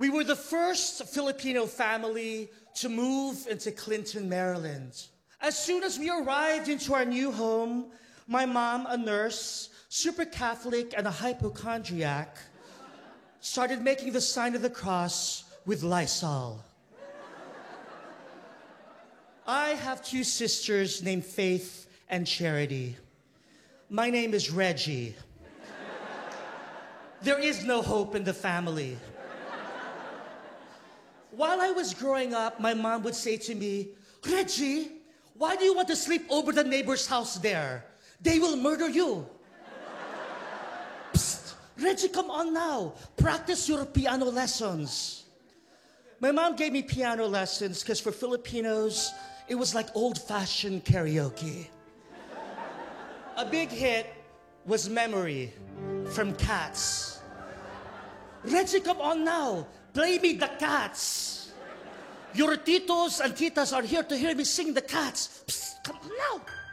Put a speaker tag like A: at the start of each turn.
A: We were the first Filipino family to move into Clinton, Maryland. As soon as we arrived into our new home, my mom, a nurse, super Catholic, and a hypochondriac, started making the sign of the cross with Lysol. I have two sisters named Faith and Charity. My name is Reggie. There is no hope in the family. While I was growing up, my mom would say to me, Reggie, why do you want to sleep over the neighbor's house there? They will murder you. Psst, Reggie, come on now. Practice your piano lessons. My mom gave me piano lessons because for Filipinos, it was like old-fashioned karaoke. A big hit was Memory from Cats. Reggie, come on now. Play me the Cats. Your titos and titas are here to hear me sing the Cats. Psst, come on now.